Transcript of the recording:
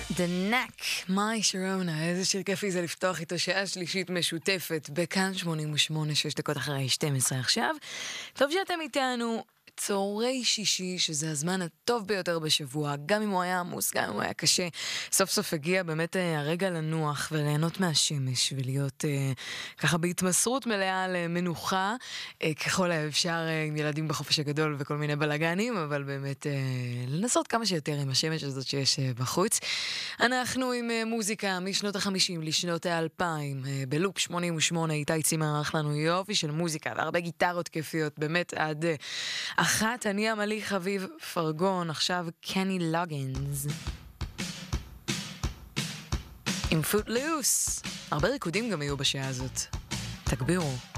The Knack, מאי שרונה, איזה שיר כיפי זה לפתוח איתו שעה שלישית משותפת בכאן 88, 6 דקות אחרי 12 עכשיו. טוב שאתם איתנו, צהרי שישי, שזה הזמן הטוב ביותר בשבוע, גם אם הוא היה עמוס, גם אם הוא היה קשה. סוף סוף הגיע באמת הרגע לנוח וליהנות מהשמש ולהיות ככה בהתמסרות מלאה למנוחה, ככל האפשר עם ילדים בחופש הגדול וכל מיני בלגנים, אבל באמת לנסות כמה שיותר עם השמש הזאת שיש בחוץ. אנחנו עם מוזיקה משנות ה-50 לשנות ה-2000, בלופ 88, איתי צימר ערך לנו יופי של מוזיקה והרבה גיטרות כיפיות, באמת עד אחת. אני עמלי חביב פרגון, עכשיו קני לוגינס עם פוטלוס. הרבה ריקודים גם יהיו בשעה הזאת, תגבירו.